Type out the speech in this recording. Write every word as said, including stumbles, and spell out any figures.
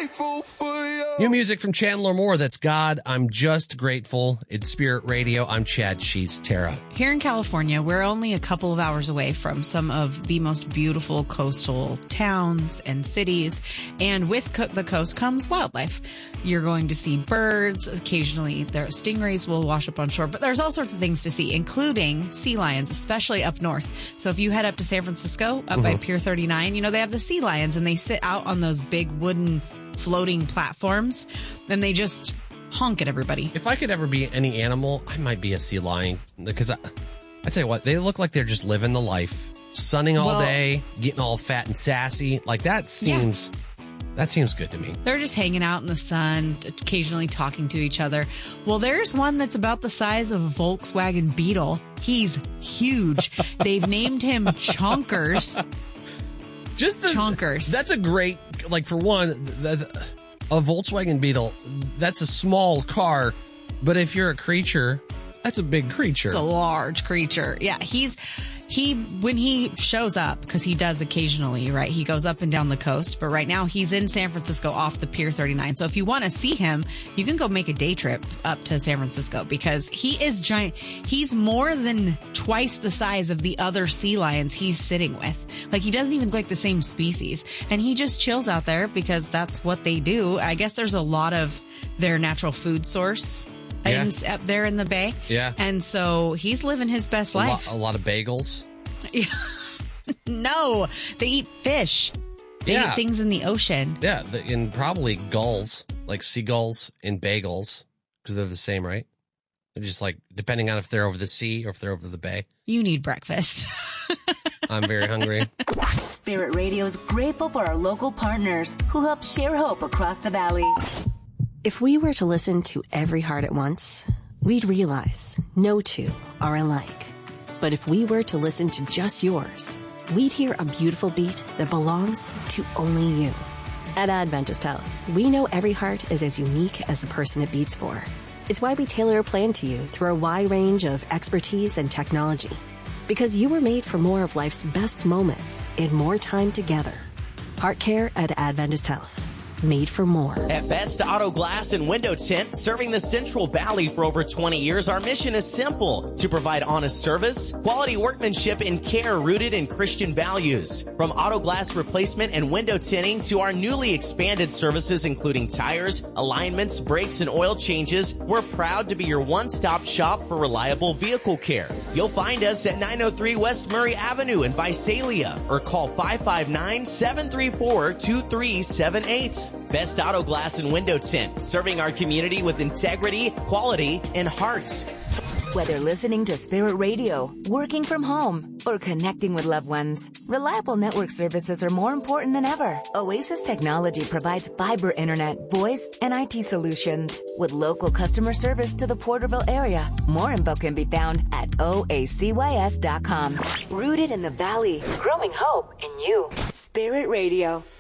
grateful for you. New music from Chandler Moore. That's God, I'm Just Grateful. It's Spirit Radio. I'm Chad Sheets. Tara. Here in California, we're only a couple of hours away from some of the most beautiful coastal towns and cities. And with co- the coast comes wildlife. You're going to see birds. Occasionally, there stingrays will wash up on shore. But there's all sorts of things to see, including sea lions, especially up north. So if you head up to San Francisco, up mm-hmm. by Pier thirty-nine, you know, they have the sea lions, and they sit out on those big wooden floating platforms, and they just honk at everybody. If I could ever be any animal, I might be a sea lion, because I, I tell you what, they look like they're just living the life, sunning all well, day, getting all fat and sassy. Like that seems, yeah. that seems good to me. They're just hanging out in the sun, occasionally talking to each other. Well, there's one that's about the size of a Volkswagen Beetle. He's huge. They've named him Chonkers. Just the Chonkers. That's a great, like, for one, the, a Volkswagen Beetle, that's a small car, but if you're a creature, that's a big creature. It's a large creature. Yeah, he's, he, when he shows up, because he does occasionally, right, he goes up and down the coast, but right now he's in San Francisco off the Pier thirty-nine. So if you want to see him, you can go make a day trip up to San Francisco, because he is giant. He's more than twice the size of the other sea lions he's sitting with. Like, he doesn't even look like the same species. And he just chills out there because that's what they do. I guess there's a lot of their natural food source items yeah. up there in the bay. Yeah. And so he's living his best a life. Lot, a lot of bagels. No, they eat fish. They yeah. eat things in the ocean. Yeah, the, and probably gulls, like seagulls and bagels, because they're the same, right? They're just like, depending on if they're over the sea or if they're over the bay. You need breakfast. I'm very hungry. Spirit Radio is grateful for our local partners who help share hope across the valley. If we were to listen to every heart at once, we'd realize no two are alike. But if we were to listen to just yours, we'd hear a beautiful beat that belongs to only you. At Adventist Health, we know every heart is as unique as the person it beats for. It's why we tailor a plan to you through a wide range of expertise and technology. Because you were made for more of life's best moments and more time together. Heart care at Adventist Health. Made for more. At Best Auto Glass and Window Tint, serving the Central Valley for over twenty years, our mission is simple: to provide honest service, quality workmanship, and care rooted in Christian values. From auto glass replacement and window tinting to our newly expanded services including tires, alignments, brakes, and oil changes, we're proud to be your one-stop shop for reliable vehicle care. You'll find us at nine oh three West Murray Avenue in Visalia, or call five five nine, seven three four, two three seven eight. Best Auto Glass and Window Tint, serving our community with integrity, quality, and hearts. Whether listening to Spirit Radio, working from home, or connecting with loved ones, reliable network services are more important than ever. Oasis Technology provides fiber internet, voice, and I T solutions with local customer service to the Porterville area. More info can be found at O A C Y S dot com. Rooted in the valley, growing hope in you. Spirit Radio.